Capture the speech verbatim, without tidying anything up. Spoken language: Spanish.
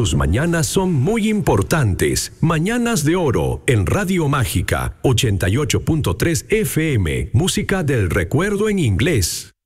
Tus mañanas son muy importantes. Mañanas de Oro en Radio Mágica ochenta y ocho punto tres F M. Música del recuerdo en inglés.